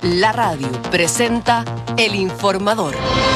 la radio presenta El Informador.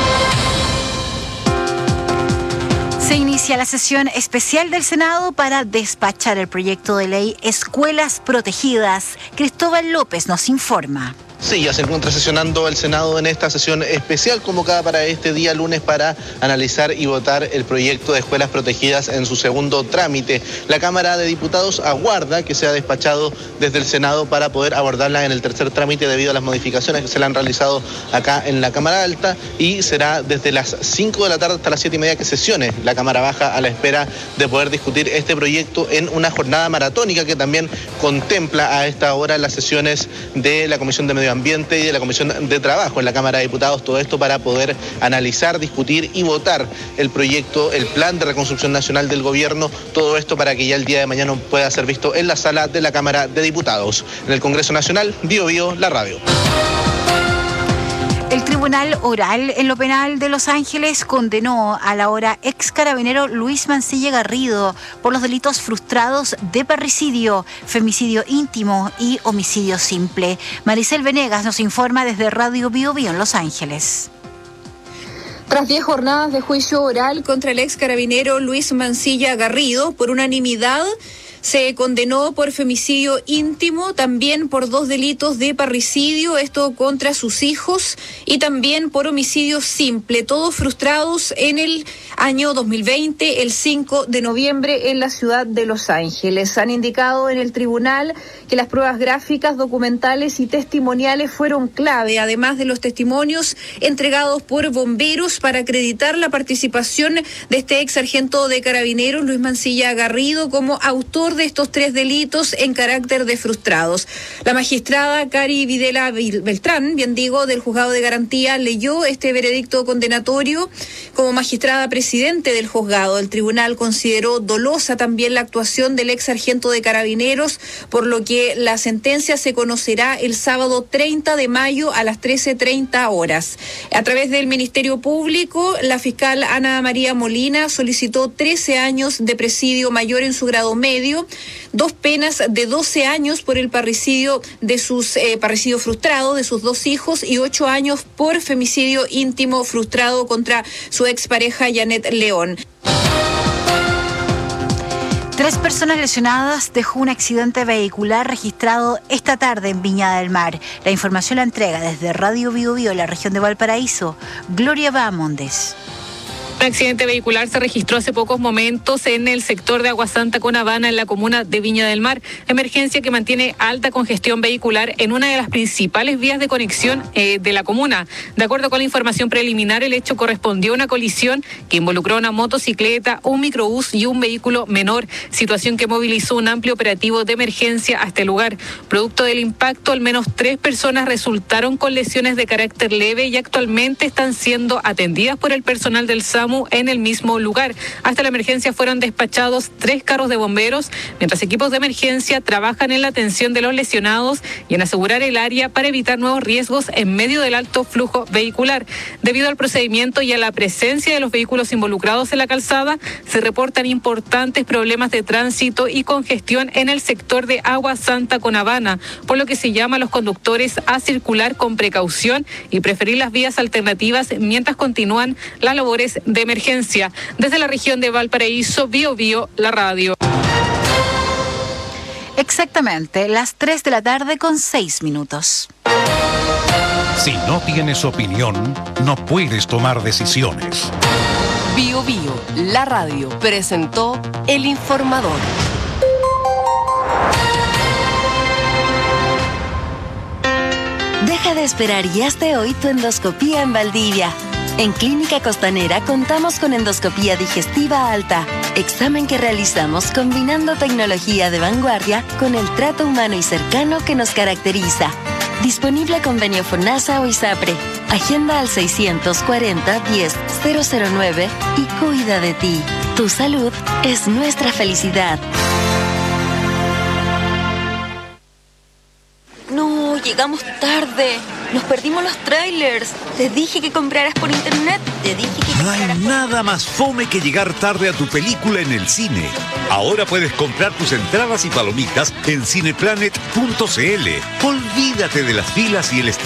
Se inicia la sesión especial del Senado para despachar el proyecto de ley Escuelas Protegidas. Cristóbal López nos informa. Sí, ya se encuentra sesionando el Senado en esta sesión especial convocada para este día lunes para analizar y votar el proyecto de escuelas protegidas en su segundo trámite. La Cámara de Diputados aguarda que sea despachado desde el Senado para poder abordarla en el tercer trámite debido a las modificaciones que se le han realizado acá en la Cámara Alta, y será desde las 5 de la tarde hasta las 7:30 que sesione la Cámara Baja a la espera de poder discutir este proyecto en una jornada maratónica que también contempla a esta hora las sesiones de la Comisión de Medio Ambiente y de la Comisión de Trabajo en la Cámara de Diputados. Todo esto para poder analizar, discutir y votar el proyecto, el plan de reconstrucción nacional del gobierno. Todo esto para que ya el día de mañana pueda ser visto en la sala de la Cámara de Diputados. En el Congreso Nacional, Bio Bio, la radio. El Tribunal Oral en lo Penal de Los Ángeles condenó al ahora ex carabinero Luis Mancilla Garrido por los delitos frustrados de parricidio, femicidio íntimo y homicidio simple. Maricel Venegas nos informa desde Radio Bio Bio en Los Ángeles. Tras 10 jornadas de juicio oral contra el ex carabinero Luis Mancilla Garrido, por unanimidad se condenó por femicidio íntimo, también por 2 delitos de parricidio, esto contra sus hijos, y también por homicidio simple, todos frustrados en el año 2020, el 5 de noviembre, en la ciudad de Los Ángeles. Han indicado en el tribunal que las pruebas gráficas, documentales y testimoniales fueron clave, además de los testimonios entregados por bomberos para acreditar la participación de este ex sargento de carabineros, Luis Mancilla Garrido, como autor de estos 3 delitos en carácter de frustrados. La magistrada Cari Videla Beltrán, del Juzgado de Garantía, leyó este veredicto condenatorio. Como magistrada presidente del juzgado, el tribunal consideró dolosa también la actuación del ex sargento de carabineros, por lo que la sentencia se conocerá el sábado 30 de mayo a las 13:30 horas. A través del Ministerio Público, la fiscal Ana María Molina solicitó 13 años de presidio mayor en su grado medio, 2 penas de 12 años por el parricidio de sus parricidio frustrado de sus 2 hijos y 8 años por femicidio íntimo frustrado contra su expareja Janet León. 3 personas lesionadas dejó un accidente vehicular registrado esta tarde en Viña del Mar. La información la entrega desde Radio Bio Bio, la región de Valparaíso, Gloria Bahamondes. Un accidente vehicular se registró hace pocos momentos en el sector de Agua Santa con Habana, en la comuna de Viña del Mar. Emergencia que mantiene alta congestión vehicular en una de las principales vías de conexión de la comuna. De acuerdo con la información preliminar, el hecho correspondió a una colisión que involucró a una motocicleta, un microbús y un vehículo menor, situación que movilizó un amplio operativo de emergencia hasta el lugar. Producto del impacto, al menos 3 personas resultaron con lesiones de carácter leve y actualmente están siendo atendidas por el personal del SAMU en el mismo lugar. Hasta la emergencia fueron despachados 3 carros de bomberos, mientras equipos de emergencia trabajan en la atención de los lesionados y en asegurar el área para evitar nuevos riesgos en medio del alto flujo vehicular. Debido al procedimiento y a la presencia de los vehículos involucrados en la calzada, se reportan importantes problemas de tránsito y congestión en el sector de Agua Santa con Habana, por lo que se llama a los conductores a circular con precaución y preferir las vías alternativas mientras continúan las labores de emergencia. Desde la región de Valparaíso, Bio Bio, la radio. Exactamente, las 3 de la tarde con 6 minutos. Si no tienes opinión, no puedes tomar decisiones. Bio Bio, la radio presentó El Informador. Deja de esperar y hazte hoy tu endoscopía en Valdivia. En Clínica Costanera contamos con endoscopía digestiva alta, examen que realizamos combinando tecnología de vanguardia con el trato humano y cercano que nos caracteriza. Disponible convenio FONASA o ISAPRE. Agenda al 640-10-009 y cuida de ti. Tu salud es nuestra felicidad. No, llegamos tarde. Nos perdimos los trailers. Te dije que compraras por internet. No hay nada más fome que llegar tarde a tu película en el cine. Ahora puedes comprar tus entradas y palomitas en cineplanet.cl. Olvídate de las filas y el